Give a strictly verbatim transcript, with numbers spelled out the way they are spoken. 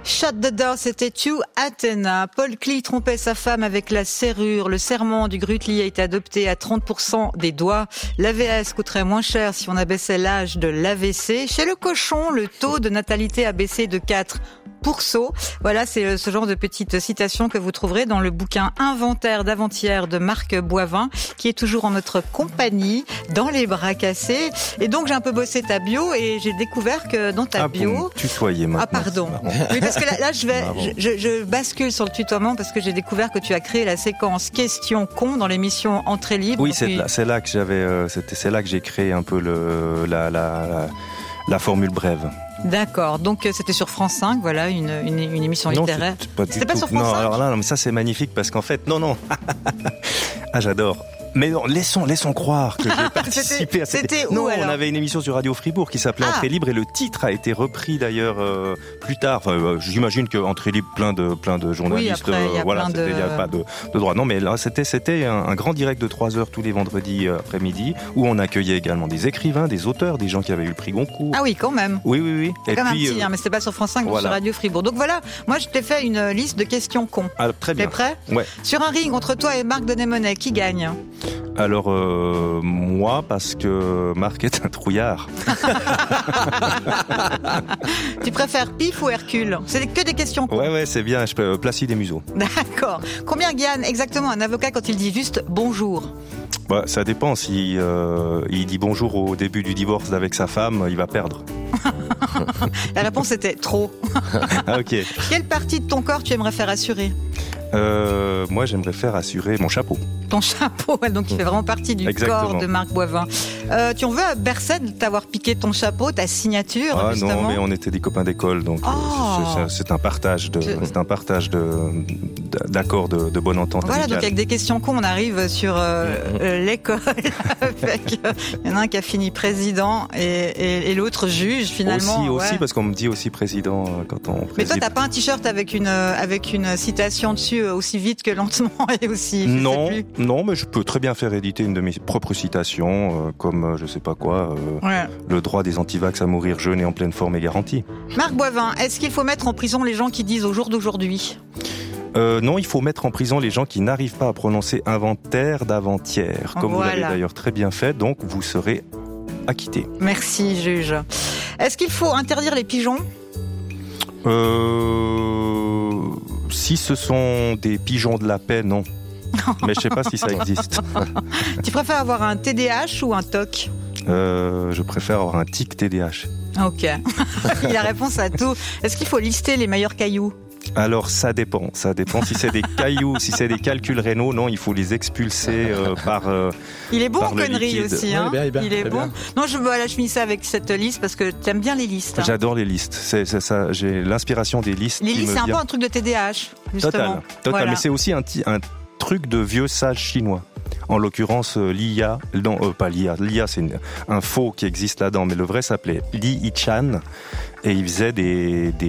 Shut the door, c'était To Athena. Paul Klee trompait sa femme avec la serrure. Le serment du Grutli a été adopté à trente pour cent des doigts. L'A V S coûterait moins cher si on abaissait l'âge de l'A V C. Chez le cochon, le taux de natalité a baissé de quatre pour cent. Voilà, c'est ce genre de petites citations que vous trouverez dans le bouquin Inventaire d'avant-hier de Marc Boivin, qui est toujours en notre compagnie, dans les bras cassés. Et donc, j'ai un peu bossé ta bio et j'ai découvert que dans ta ah, bio... Bon, tutoyer maintenant. Ah, pardon. Oui, parce que là, là je vais, je, je bascule sur le tutoiement parce que j'ai découvert que tu as créé la séquence questions con dans l'émission Entrée libre. Oui, c'est là, c'est là que j'avais, euh, c'était, c'est là que j'ai créé un peu le, la, la, la, la formule brève. D'accord, donc c'était sur France cinq, voilà, une, une, une émission non, littéraire. C'est pas C'était pas tout. sur France non, cinq. alors là, non, mais ça c'est magnifique parce qu'en fait, non, non, ah j'adore. Mais non, laissons, laissons croire que j'ai participé c'était, à cette... C'était où, Non, alors on avait une émission sur Radio Fribourg qui s'appelait ah. Entrée libre et le titre a été repris d'ailleurs euh, plus tard. Enfin, euh, j'imagine que Entrée libre, plein de, plein de journalistes, oui, après, euh, y a voilà, plein il de... n'y a pas de, de droit. Non, mais là, c'était, c'était un, un grand direct de trois heures tous les vendredis euh, après-midi où on accueillait également des écrivains, des auteurs, des gens qui avaient eu le prix Goncourt. Ah oui, quand même. Oui, oui, oui. C'est et quand puis, même un petit, euh, hein, mais c'était pas sur France cinq, mais voilà. sur Radio Fribourg. Donc voilà, moi je t'ai fait une liste de questions cons. Ah, très bien. T'es prêt ? Ouais. Sur un ring entre toi et Marc Denémonet, qui gagne ? Alors, euh, moi, parce que Marc est un trouillard. Tu préfères Pif ou Hercule ? C'est que des questions cons. Ouais, ouais, c'est bien. Je peux placer des museaux. D'accord. Combien gagne exactement un avocat quand il dit juste bonjour ? Bah, ça dépend. Si euh, il dit bonjour au début du divorce avec sa femme, il va perdre. La réponse était trop. Ah, ok. Quelle partie de ton corps tu aimerais faire assurer ? Euh, moi, j'aimerais faire assurer mon chapeau. Ton chapeau, donc il fait vraiment partie du Exactement. corps de Marc Boivin. Euh, tu en veux à Berset de t'avoir piqué ton chapeau, ta signature, Ah justement ? non, mais on était des copains d'école, donc oh. euh, c'est, c'est un partage de, c'est un partage de, d'accords de, de bonne entente. Voilà, amicale. donc avec des questions cons, on arrive sur euh, euh, l'école. Avec, euh, il y en a un qui a fini président et, et, et l'autre juge finalement. Aussi, ouais. aussi, parce qu'on me dit aussi président quand on préside. Mais toi, t'as pas un t-shirt avec une avec une citation dessus aussi vite que lentement et aussi. Je non, sais plus. non, mais je peux très bien faire éditer une de mes propres citations, euh, comme euh, je sais pas quoi. Euh, ouais. Le droit des antivax à mourir jeune et en pleine forme est garanti. Marc Boivin, est-ce qu'il faut mettre en prison les gens qui disent au jour d'aujourd'hui ? Euh, non, il faut mettre en prison les gens qui n'arrivent pas à prononcer inventaire d'avant-hier, comme voilà. vous l'avez d'ailleurs très bien fait, donc vous serez acquitté. Merci, juge. Est-ce qu'il faut interdire les pigeons ? Euh... Si ce sont des pigeons de la paix, non. Mais je sais pas si ça existe. Tu préfères avoir un T D A H ou un T O C ? Euh, je préfère avoir un tic T D A H. Ok. Il a réponse à tout. Est-ce qu'il faut lister les meilleurs cailloux ? Alors ça dépend, ça dépend si c'est des cailloux, si c'est des calculs rénaux, non, il faut les expulser euh, par. Euh, il est bon en par conneries aussi, hein. Ouais, il est bien, il est bien, il est bon. bien. Non, je voilà, je finissais avec cette liste parce que t'aimes bien les listes. Hein. J'adore les listes. C'est, c'est ça. J'ai l'inspiration des listes. Les qui listes, me c'est un vient. peu un truc de T D A H, justement. Total, total. Voilà. Mais c'est aussi un, t- un truc de vieux sages chinois. En l'occurrence, euh, l'I A, non, euh, pas l'I A. L'I A, c'est une, un faux qui existe là-dedans, mais le vrai s'appelait Li Yichan et il faisait des, des